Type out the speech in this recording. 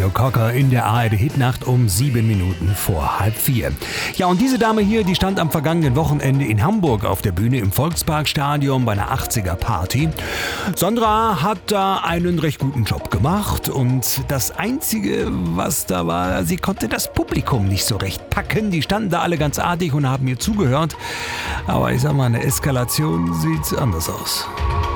Joe Cocker in der ARD-Hitnacht um 7 Minuten vor halb 4. Ja, und diese Dame hier, die stand am vergangenen Wochenende in Hamburg auf der Bühne im Volksparkstadion bei einer 80er-Party. Sandra hat da einen recht guten Job gemacht und das Einzige, was da war, sie konnte das Publikum nicht so recht packen. Die standen da alle ganz artig und haben ihr zugehört. Aber ich sag mal, eine Eskalation sieht anders aus.